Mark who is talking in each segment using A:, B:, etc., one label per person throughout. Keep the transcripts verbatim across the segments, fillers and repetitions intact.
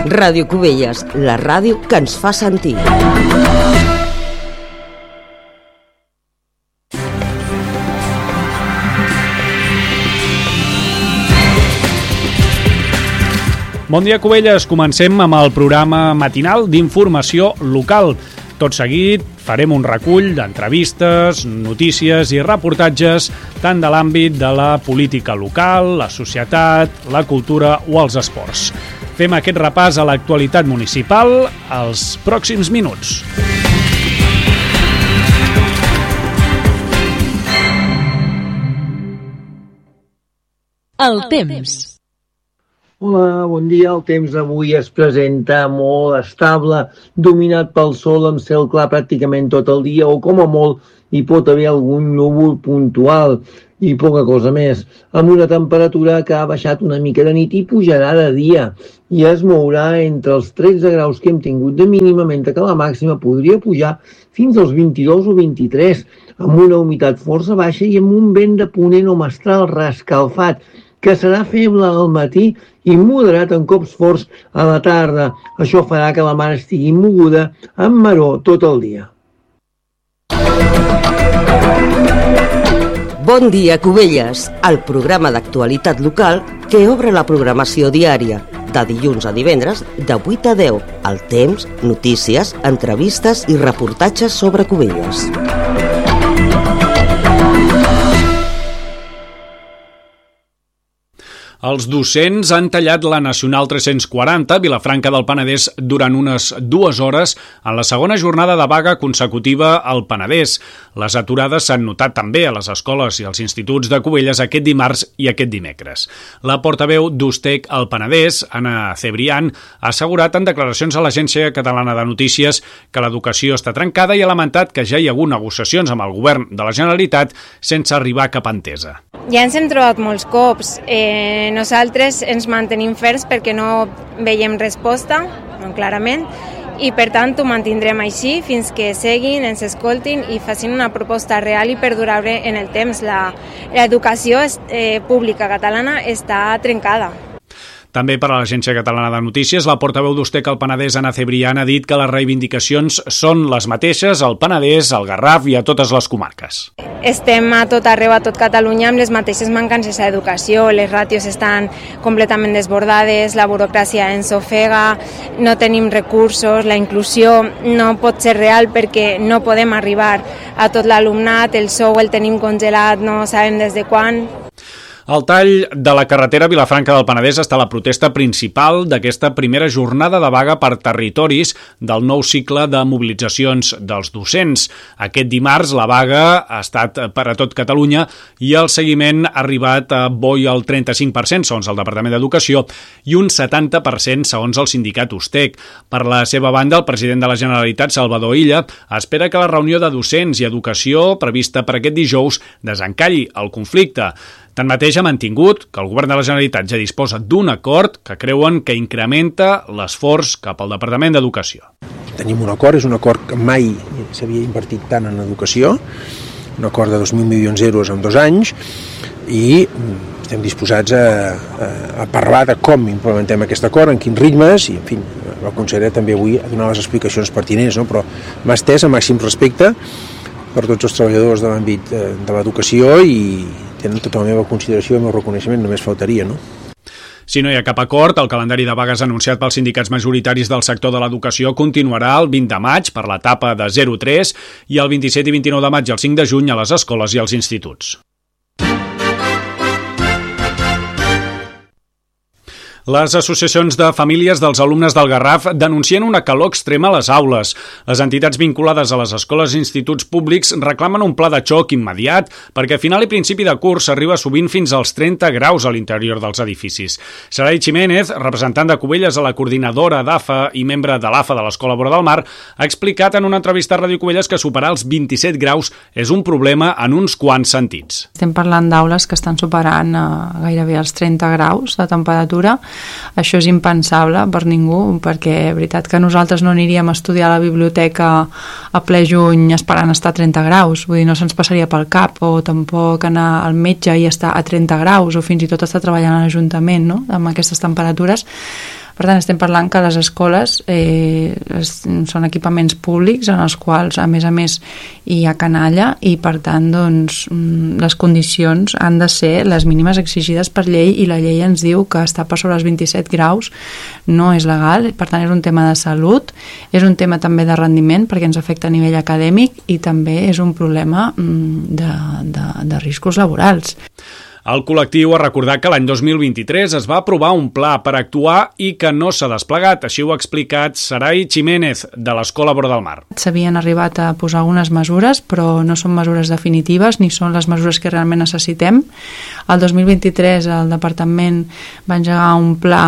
A: Ràdio Cubelles, la ràdio que ens fa sentir.
B: Bon dia, Cubelles. Comencem amb el programa matinal d'informació local. Tot seguit farem un recull d'entrevistes, notícies i reportatges tant de l'àmbit de la política local, la societat, la cultura o els esports. Fem aquest repàs a l'actualitat municipal als pròxims minuts.
C: El temps.
D: Hola, bon dia. El temps avui es presenta molt estable, dominat pel sol amb cel clar pràcticament tot el dia, o com a molt hi pot haver algun núvol puntual i poca cosa més, amb una temperatura que ha baixat una mica de nit i pujarà de dia, i es mourà entre els tretze graus que hem tingut de mínima, mentre que la màxima podria pujar fins als vint-i-dos o vint-i-tres, amb una humitat força baixa i amb un vent de ponent o mestral reescalfat, que serà feble al matí i moderat en cops forts a la tarda. Això farà que la mar estigui moguda amb maror tot el dia.
A: Bon dia, Cubelles, el programa d'actualitat local que obre la programació diària, de dilluns a divendres, de vuit a deu. El temps, notícies, entrevistes i reportatges sobre Cubelles.
B: Els docents han tallat la Nacional tres-cents quaranta a Vilafranca del Penedès durant unes dues hores en la segona jornada de vaga consecutiva al Penedès. Les aturades s'han notat també a les escoles i als instituts de Cubelles aquest dimarts i aquest dimecres. La portaveu d'Ustec al Penedès, Anna Cebrián, ha assegurat en declaracions a l'Agència Catalana de Notícies que l'educació està trencada i ha lamentat que ja hi ha hagut negociacions amb el govern de la Generalitat sense arribar a cap entesa.
E: Ja ens hem trobat molts cops. Eh, nosaltres ens mantenim ferms perquè no veiem resposta, clarament, i per tant ho mantindrem així fins que seguin, ens escoltin i facin una proposta real i perdurable en el temps. L'educació eh, pública catalana està trencada.
B: També per a l'Agència Catalana de Notícies, la portaveu d'Ustec al Penedès, Anna Cebrián, ha dit que les reivindicacions són les mateixes al Penedès, al Garraf i a totes les comarques.
E: Estem a tot arreu, a tot Catalunya, amb les mateixes mancances a educació. Les ràtios estan completament desbordades, la burocràcia ens ofega, no tenim recursos, la inclusió no pot ser real perquè no podem arribar a tot l'alumnat, el sou el tenim congelat, no sabem des de quan.
B: Al tall de la carretera Vilafranca del Penedès està la protesta principal d'aquesta primera jornada de vaga per territoris del nou cicle de mobilitzacions dels docents. Aquest dimarts la vaga ha estat per a tot Catalunya i el seguiment ha arribat a boi al trenta-cinc per cent segons el Departament d'Educació i un setanta per cent segons el sindicat Ustec. Per la seva banda, el president de la Generalitat, Salvador Illa, espera que la reunió de docents i educació prevista per aquest dijous desencalli el conflicte. Tanmateix ha mantingut que el govern de la Generalitat ja disposa d'un acord que creuen que incrementa l'esforç cap al Departament d'Educació.
F: Tenim un acord, és un acord que mai s'havia invertit tant en educació, un acord de dos mil milions d'euros en dos anys, i estem disposats a, a, a parlar de com implementem aquest acord, en quins ritmes, i en fi, la consellera també avui ha donat les explicacions pertinents, no? Però m'ha estès a màxim respecte per tots els treballadors de l'àmbit de l'educació i tenen tota la meva consideració i el meu reconeixement, només faltaria, no?
B: Si no hi ha cap acord, el calendari de vagues anunciat pels sindicats majoritaris del sector de l'educació continuarà el vint de maig per l'etapa de zero a tres i el vint-i-set i vint-i-nou de maig i el cinc de juny a les escoles i als instituts. Les associacions de famílies dels alumnes del Garraf denuncien una calor extrema a les aules. Les entitats vinculades a les escoles i instituts públics reclamen un pla de xoc immediat perquè a final i principi de curs s'arriba sovint fins als trenta graus a l'interior dels edificis. Sarai Jiménez, representant de Cubelles a la coordinadora d'A F A i membre de l'A F A de l'Escola Vora del Mar, ha explicat en una entrevista a Ràdio Cubelles que superar els vint-i-set graus és un problema en uns quants sentits.
G: Estem parlant d'aules que estan superant eh, gairebé els trenta graus de temperatura. Això és impensable per ningú, perquè és veritat que nosaltres no aniríem a estudiar a la biblioteca a ple juny esperant estar a trenta graus, vull dir, no se'ns passaria pel cap, o tampoc anar al metge i estar a trenta graus, o fins i tot estar treballant a l'Ajuntament, no?, amb aquestes temperatures. Per tant, estem parlant que les escoles eh, es, són equipaments públics en els quals, a més a més, hi ha canalla i, per tant, doncs, les condicions han de ser les mínimes exigides per llei i la llei ens diu que estar per sobre els vint-i-set graus no és legal. Per tant, és un tema de salut, és un tema també de rendiment perquè ens afecta a nivell acadèmic i també és un problema de, de, de riscos laborals.
B: El col·lectiu ha recordat que l'any dos mil vint-i-tres es va aprovar un pla per actuar i que no s'ha desplegat. Així ho ha explicat Sarai Jiménez, de l'Escola Vora del Mar.
G: S'havien arribat a posar algunes mesures, però no són mesures definitives ni són les mesures que realment necessitem. El dos mil vint-i-tres el departament va engegar un pla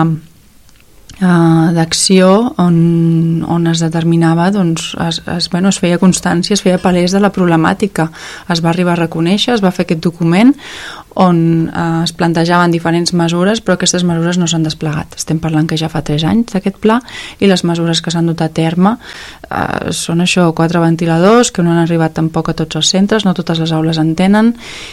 G: Uh, d'acció on, on es determinava, doncs, es, es, bueno, es feia constància, es feia palès de la problemàtica, es va arribar a reconèixer, es va fer aquest document on uh, es plantejaven diferents mesures, però aquestes mesures no s'han desplegat. Estem parlant que ja fa tres anys d'aquest pla i les mesures que s'han dut a terme uh, són això, quatre ventiladors que no han arribat tampoc a tots els centres, no totes les aules en tenen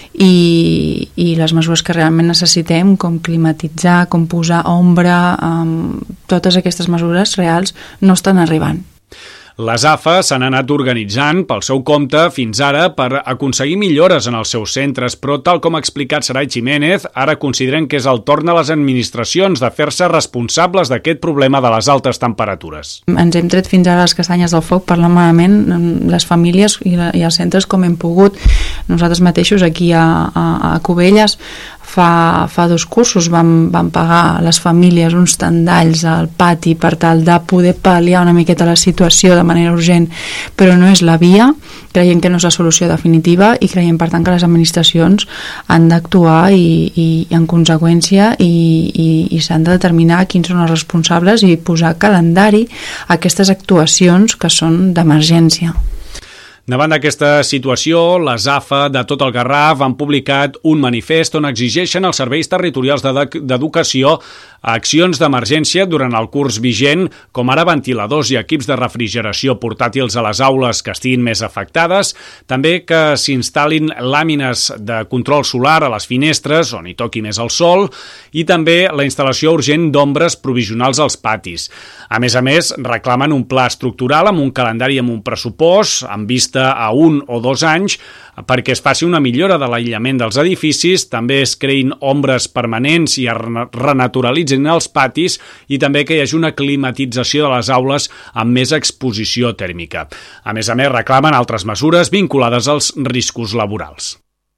G: i, i les mesures que realment necessitem, com climatitzar, com posar ombra, um, totes aquestes mesures reals no estan arribant.
B: Les A F A s'han anat organitzant pel seu compte fins ara per aconseguir millores en els seus centres, però tal com ha explicat Sarai Jiménez, ara consideren que és el torn de les administracions de fer-se responsables d'aquest problema de les altes temperatures.
G: Ens hem tret fins ara les castanyes del foc parlant malament les famílies i, la, i els centres com hem pogut. Nosaltres mateixos aquí a, a, a Cubelles Fa, fa dos cursos vam, vam pagar a les famílies uns tendalls al pati per tal de poder pal·liar una miqueta la situació de manera urgent, però no és la via, creiem que no és la solució definitiva i creiem per tant que les administracions han d'actuar i, i en conseqüència i, i, i s'han de determinar quins són els responsables i posar calendari a aquestes actuacions que són d'emergència.
B: Davant d'aquesta situació, les A F A de tot el Garraf han publicat un manifest on exigeixen als serveis territorials d'educació accions d'emergència durant el curs vigent, com ara ventiladors i equips de refrigeració portàtils a les aules que estiguin més afectades, també que s'instal·lin làmines de control solar a les finestres on hi toqui més el sol i també la instal·lació urgent d'ombres provisionals als patis. A més a més, reclamen un pla estructural amb un calendari i amb un pressupost amb vista a un o dos anys perquè es faci una millora de l'aïllament dels edificis, també es creïn ombres permanents i es renaturalitzin els patis i també que hi hagi una climatització de les aules amb més exposició tèrmica. A més a més, reclamen altres mesures vinculades als riscos laborals.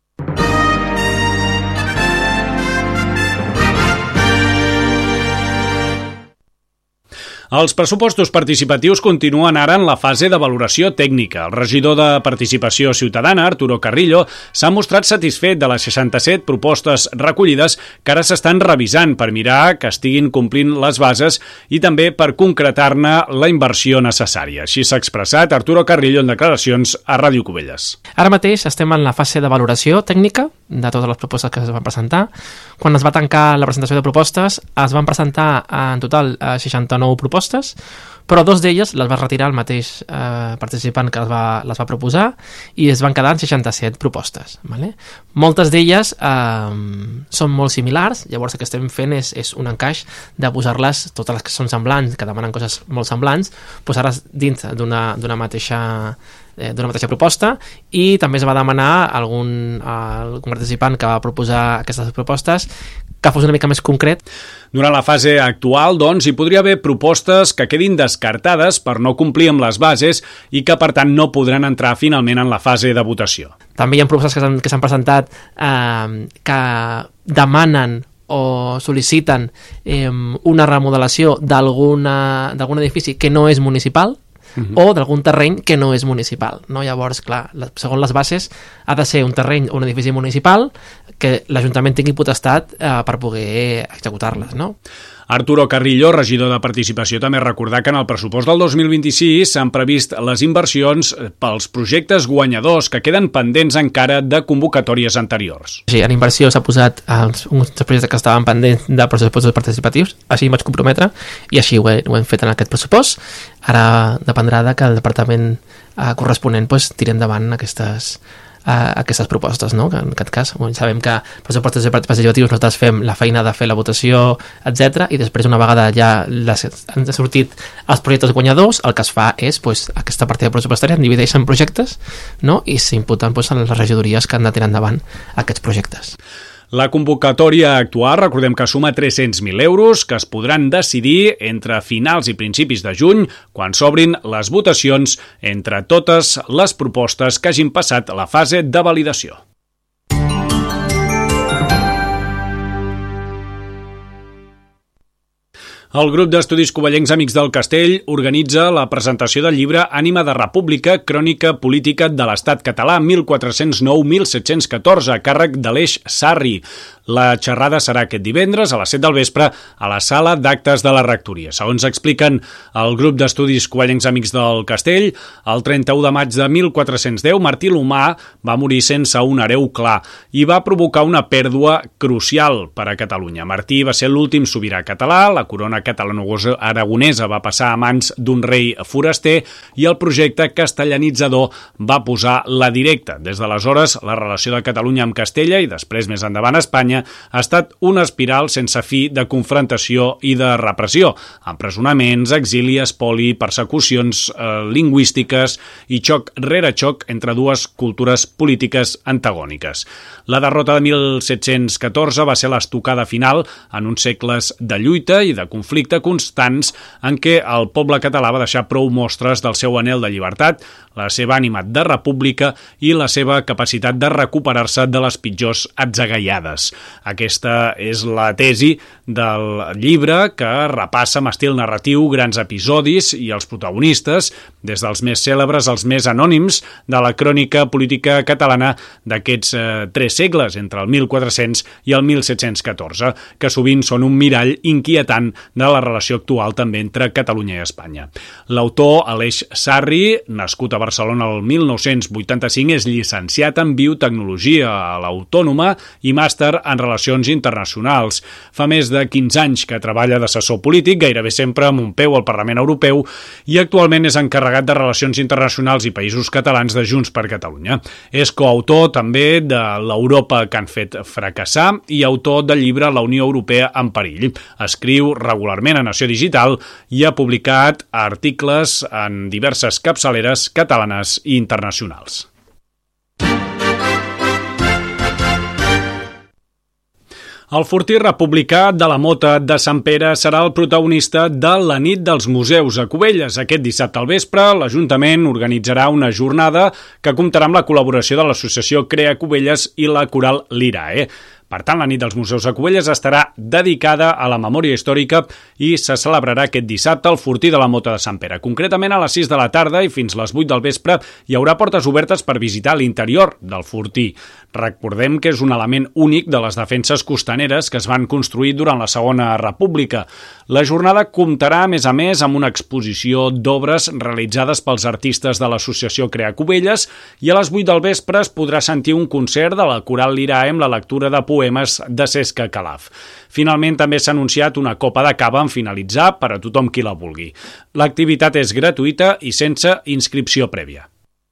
B: Els pressupostos participatius continuen ara en la fase de valoració tècnica. El regidor de Participació Ciutadana, Arturo Carrillo, s'ha mostrat satisfet de les seixanta-set propostes recollides que ara s'estan revisant per mirar que estiguin complint les bases i també per concretar-ne la inversió necessària. Així s'ha expressat Arturo Carrillo en declaracions a Ràdio Cubelles.
H: Ara mateix estem en la fase de valoració tècnica de totes les propostes que es van presentar. Quan es va tancar la presentació de propostes, es van presentar en total seixanta-nou propostes, però dos d'elles les va retirar el mateix eh, participant que les va, les va proposar i es van quedar en seixanta-set propostes. Vale? Moltes d'elles eh, són molt similars, llavors el que estem fent és, és un encaix de posar-les, totes les que són semblants, que demanen coses molt semblants, posar-les dins d'una d'una mateixa d'una mateixa proposta i també es va demanar a algun, a algun participant que va proposar aquestes propostes que fos una mica més concret.
B: Durant la fase actual, doncs, hi podria haver propostes que quedin descartades per no complir amb les bases i que, per tant, no podran entrar finalment en la fase de votació.
H: També hi ha propostes que s'han, que s'han presentat eh, que demanen o sol·liciten eh, una remodelació d'alguna, d'algun edifici que no és municipal, Uh-huh. o d'algun terreny que no és municipal, no? Llavors, clar, segons les bases ha de ser un terreny o un edifici municipal que l'Ajuntament tingui potestat eh, per poder executar-les, no?
B: Arturo Carrillo, regidor de Participació, també recordar que en el pressupost del dos mil vint-i-sis s'han previst les inversions pels projectes guanyadors que queden pendents encara de convocatòries anteriors.
H: Sí, en inversió s'ha posat els, uns projectes que estaven pendents de pressupostos participatius, així em vaig comprometre i així ho, he, ho hem fet en aquest pressupost. Ara dependrà de que el departament eh, corresponent pues, tiri endavant aquestes, uh, aquestes propostes, no? Que en aquest cas, bueno, sabem que pressupostos participatius nosaltres fem la feina de fer la votació, etcètera, i després una vegada ja les, han sortit els projectes guanyadors, el que es fa és pues, aquesta partida pressupostària, en divideix en projectes, no? I s'imputen pues, a les regidories que han de tirar endavant aquests projectes.
B: La convocatòria actual, recordem que suma tres-cents mil euros, que es podran decidir entre finals i principis de juny, quan s'obrin les votacions entre totes les propostes que hagin passat la fase de validació. El grup d'estudis covellencs Amics del Castell organitza la presentació del llibre Ànima de República, crònica política de l'Estat català mil quatre-cents nou a mil set-cents catorze, a càrrec d'Aleix Sarri. La xerrada serà aquest divendres a les set del vespre a la sala d'actes de la rectoria. Segons expliquen el grup d'estudis covellencs Amics del Castell, el trenta-u de maig de mil quatre-cents deu, Martí l'Humà va morir sense un hereu clar i va provocar una pèrdua crucial per a Catalunya. Martí va ser l'últim sobirà català, la corona catalano-aragonesa va passar a mans d'un rei foraster i el projecte castellanitzador va posar la directa. Des d'aleshores, la relació de Catalunya amb Castella i després més endavant Espanya ha estat una espiral sense fi de confrontació i de repressió, empresonaments, exili, espoli, persecucions eh, lingüístiques i xoc rere xoc entre dues cultures polítiques antagòniques. La derrota de mil set-cents catorze va ser l'estocada final en uns segles de lluita i de conflicte constants en què el poble català va deixar prou mostres del seu anhel de llibertat, la seva ànima de república i la seva capacitat de recuperar-se de les pitjors atzagaiades. Aquesta és la tesi del llibre, que repassa amb estil narratiu grans episodis i els protagonistes, des dels més cèlebres als més anònims, de la crònica política catalana d'aquests eh, tres segles, entre el mil quatre-cents i el mil set-cents catorze, que sovint són un mirall inquietant de la relació actual també entre Catalunya i Espanya. L'autor, Aleix Sarri, nascut a Barcelona el mil nou-cents vuitanta-cinc, és llicenciat en biotecnologia a l'Autònoma i màster en relacions internacionals. Fa més de quinze anys que treballa d'assessor polític, gairebé sempre amb un peu al Parlament Europeu, i actualment és encarregat de Relacions Internacionals i Països Catalans de Junts per Catalunya. És coautor també de l'Europa que han fet fracassar i autor del llibre La Unió Europea en perill. Escriu regularment a Nació Digital i ha publicat articles en diverses capçaleres catalanes i internacionals. El fortí republicà de la Mota de Sant Pere serà el protagonista de la nit dels museus a Cubelles. Aquest dissabte al vespre, l'Ajuntament organitzarà una jornada que comptarà amb la col·laboració de l'associació Crea Cubelles i la Coral Lirae. Per tant, la nit dels museus a Cubelles estarà dedicada a la memòria històrica i se celebrarà aquest dissabte al fortí de la Mota de Sant Pere. Concretament, a les sis de la tarda i fins les vuit del vespre hi haurà portes obertes per visitar l'interior del fortí. Recordem que és un element únic de les defenses costaneres que es van construir durant la Segona República. La jornada comptarà, a més a més, amb una exposició d'obres realitzades pels artistes de l'associació Crea Cubelles i a les vuit del vespre es podrà sentir un concert de la Coral Lirae amb la lectura de poemes de Cesca Calaf. Finalment, també s'ha anunciat una copa de cava en finalitzar per a tothom qui la vulgui. L'activitat és gratuïta i sense inscripció prèvia.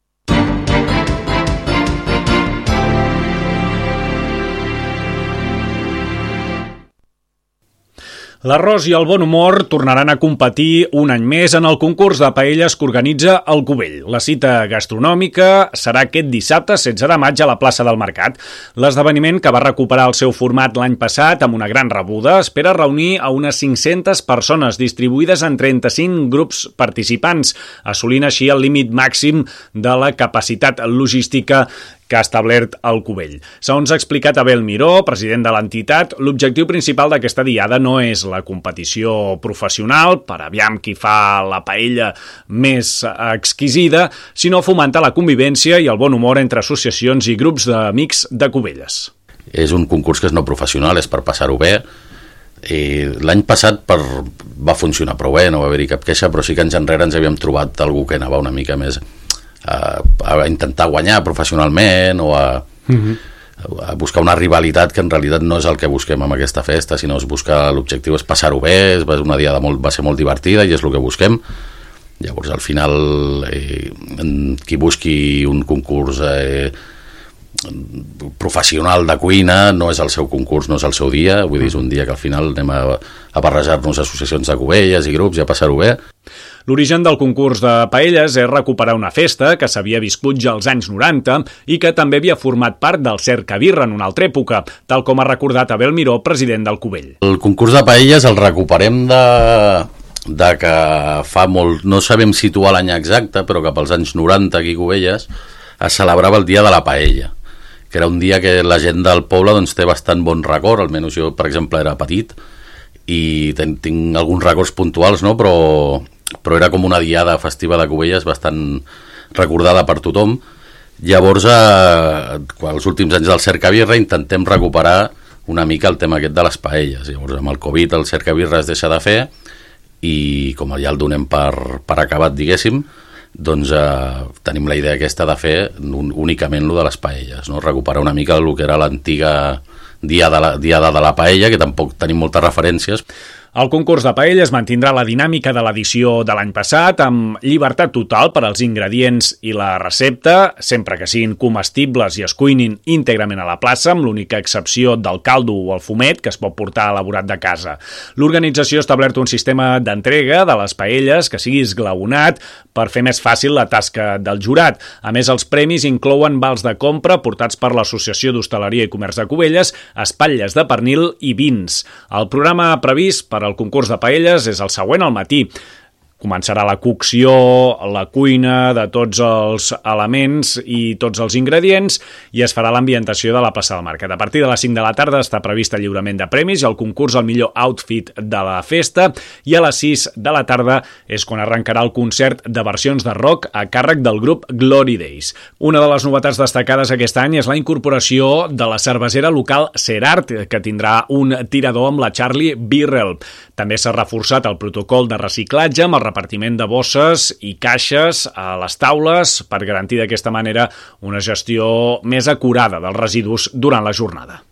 B: L'arròs i el bon humor tornaran a competir un any més en el concurs de paelles que organitza el Cubell. La cita gastronòmica serà aquest dissabte setze de maig a la plaça del Mercat. L'esdeveniment, que va recuperar el seu format l'any passat amb una gran rebuda, espera reunir a unes cinc-centes persones distribuïdes en trenta-cinc grups participants, assolint així el límit màxim de la capacitat logística que ha establert el Cubell. Segons ha explicat Abel Miró, president de l'entitat, l'objectiu principal d'aquesta diada no és la competició professional, per aviam qui fa la paella més exquisida, sinó fomentar la convivència i el bon humor entre associacions i grups d'amics de Cubelles.
I: És un concurs que és no professional, és per passar-ho bé. L'any passat per... va funcionar prou bé, no va haver-hi cap queixa, però sí que anys enrere ens havíem trobat algú que anava una mica més A, a intentar guanyar professionalment o a, uh-huh. a buscar una rivalitat que en realitat no és el que busquem amb aquesta festa, sinó es busca, l'objectiu és passar-ho bé, és una diada molt, va ser molt divertida i és el que busquem. Llavors al final eh, qui busqui un concurs eh, professional de cuina, no és el seu concurs, no és el seu dia, vull dir, és un dia que al final anem a, a barrejar-nos associacions de covelles i grups i a passar-ho bé.
B: L'origen del concurs de paelles és recuperar una festa que s'havia viscut ja als anys noranta i que també havia format part del Cercabirra en una altra època, tal com ha recordat Abel Miró, president del Cubell.
I: El concurs de paelles el recuperem de, de que fa molt, no sabem situar l'any exacte, però cap als anys noranta aquí a Cubelles es celebrava el dia de la paella, que era un dia que la gent del poble doncs, té bastant bon record, almenys jo, per exemple, era petit i ten, tinc alguns records puntuals, no? però, però era com una diada festiva de Cubelles bastant recordada per tothom. Llavors, eh, als últims anys del Cercabirra intentem recuperar una mica el tema aquest de les paelles. Llavors, amb el Covid el Cercabirra es deixa de fer i com ja el donem per, per acabat, diguéssim, doncs eh, tenim la idea aquesta de fer un, únicament lo de les paelles, no? Recuperar una mica el que era l'antiga diada, la, diada de la paella, que tampoc tenim moltes referències.
B: El concurs de paelles mantindrà la dinàmica de l'edició de l'any passat amb llibertat total per als ingredients i la recepta, sempre que siguin comestibles i es cuinin íntegrament a la plaça, amb l'única excepció del caldo o el fumet que es pot portar elaborat de casa. L'organització ha establert un sistema d'entrega de les paelles que sigui esglaonat per fer més fàcil la tasca del jurat. A més, els premis inclouen vals de compra portats per l'Associació d'Hostaleria i Comerç de Cubelles, espatlles de pernil i vins. El programa previst per al concurs de paelles és el següent al matí. Començarà la cocció, la cuina de tots els elements i tots els ingredients i es farà l'ambientació de la plaça del Mercat. A partir de les cinc de la tarda està previst el lliurament de premis i el concurs al millor outfit de la festa i a les sis de la tarda és quan arrencarà el concert de versions de rock a càrrec del grup Glory Days. Una de les novetats destacades aquest any és la incorporació de la cervesera local Cerart, que tindrà un tirador amb la Charlie Birrell. També s'ha reforçat el protocol de reciclatge amb el repartiment de bosses i caixes a les taules per garantir d'aquesta manera una gestió més acurada dels residus durant la jornada.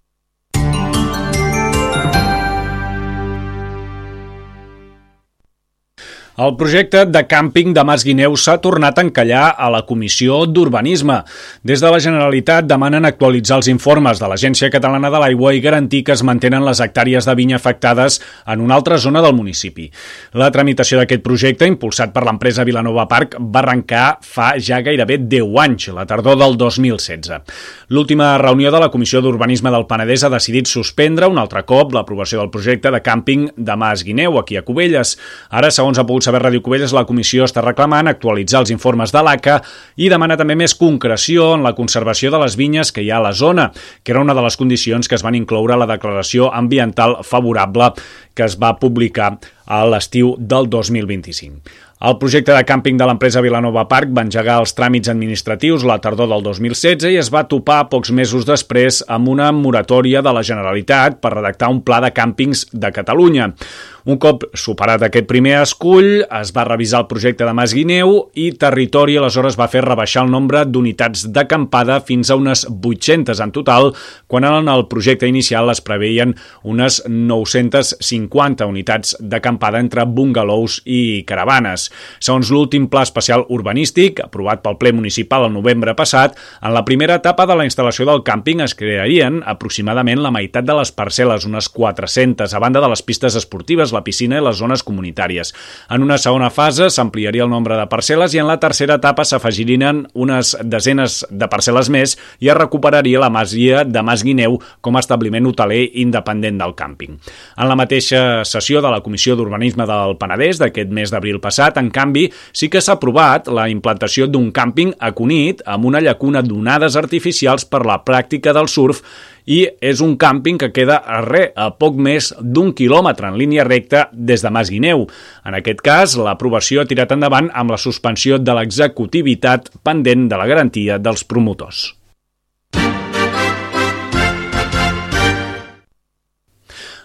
B: El projecte de càmping de Mas Guineu s'ha tornat a encallar a la Comissió d'Urbanisme. Des de la Generalitat demanen actualitzar els informes de l'Agència Catalana de l'Aigua i garantir que es mantenen les hectàrees de vinya afectades en una altra zona del municipi. La tramitació d'aquest projecte, impulsat per l'empresa Vilanova Park, va arrencar fa ja gairebé deu anys, la tardor del dos mil setze. L'última reunió de la Comissió d'Urbanisme del Penedès ha decidit suspendre un altre cop l'aprovació del projecte de càmping de Mas Guineu, aquí a Cubelles. Ara, segons ha pogut saber Ràdio Cubelles, la comissió està reclamant actualitzar els informes de l'A C A i demana també més concreció en la conservació de les vinyes que hi ha a la zona, que era una de les condicions que es van incloure a la declaració ambiental favorable que es va publicar a l'estiu del dos mil vint-i-cinc. El projecte de càmping de l'empresa Vilanova Park va engegar els tràmits administratius la tardor del dos mil setze i es va topar pocs mesos després amb una moratòria de la Generalitat per redactar un pla de càmpings de Catalunya. Un cop superat aquest primer escull, es va revisar el projecte de Mas Guineu i Territori aleshores va fer rebaixar el nombre d'unitats d'acampada fins a unes vuit-centes en total, quan en el projecte inicial es preveien unes nou-centes cinquanta unitats d'acampada entre bungalous i caravanes. Segons l'últim Pla Especial Urbanístic, aprovat pel ple municipal el novembre passat, en la primera etapa de la instal·lació del càmping es crearien aproximadament la meitat de les parcel·les, unes quatre-centes, a banda de les pistes esportives, la piscina i les zones comunitàries. En una segona fase s'ampliaria el nombre de parcel·les i en la tercera etapa s'afegirien unes desenes de parcel·les més i es recuperaria la masia de Mas Guineu com a establiment hoteler independent del càmping. En la mateixa sessió de la Comissió d'Urbanisme del Penedès d'aquest mes d'abril passat, en canvi, sí que s'ha aprovat la implantació d'un càmping a Cunit amb una llacuna d'onades artificials per la pràctica del surf i és un càmping que queda a res, a poc més d'un quilòmetre en línia recta des de Mas Guineu. En aquest cas, l'aprovació ha tirat endavant amb la suspensió de l'executivitat pendent de la garantia dels promotors.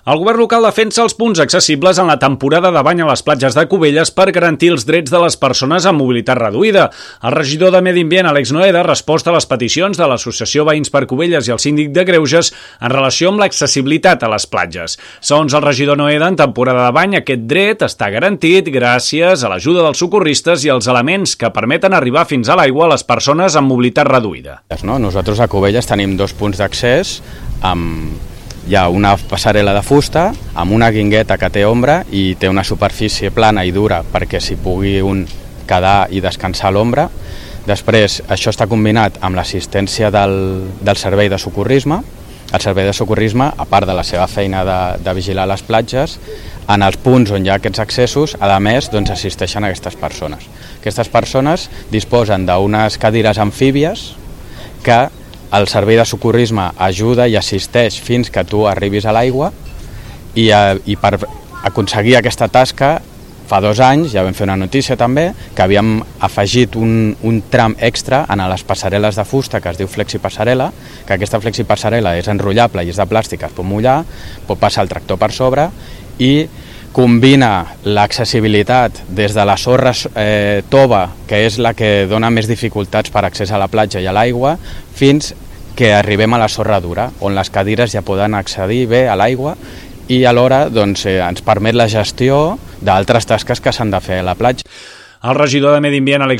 B: El govern local defensa els punts accessibles en la temporada de bany a les platges de Cubelles per garantir els drets de les persones amb mobilitat reduïda. El regidor de Medi Ambient, Àlex Noeda, ha respost a les peticions de l'Associació Veïns per Cubelles i el síndic de Greuges en relació amb l'accessibilitat a les platges. Segons el regidor Noeda, en temporada de bany aquest dret està garantit gràcies a l'ajuda dels socorristes i els elements que permeten arribar fins a l'aigua a les persones amb mobilitat reduïda.
J: No? Nosaltres a Cubelles tenim dos punts d'accés amb... Hi ha una passarel·la de fusta amb una guingueta que té ombra i té una superfície plana i dura perquè s'hi pugui un quedar i descansar a l'ombra. Després, això està combinat amb l'assistència del, del servei de socorrisme. El servei de socorrisme, a part de la seva feina de, de vigilar les platges, en els punts on hi ha aquests accessos, a més, doncs, assisteixen a aquestes persones. Aquestes persones disposen d'unes cadires amfíbies que el servei de socorrisme ajuda i assisteix fins que tu arribis a l'aigua i, eh, i per aconseguir aquesta tasca fa dos anys, ja vam fer una notícia també, que havíem afegit un, un tram extra en les passarel·les de fusta que es diu flexipassarel·la, que aquesta flexipassarel·la és enrotllable i és de plàstic, es pot mullar, pot passar el tractor per sobre i combina l'accessibilitat des de la sorra eh, tova, que és la que dona més dificultats per accés a la platja i a l'aigua, fins que arribem a la sorra dura, on les cadires ja poden accedir bé a l'aigua i alhora doncs, eh, ens permet la gestió d'altres tasques que s'han de fer a la platja.
B: El regidor de Medi Ambient, Àlex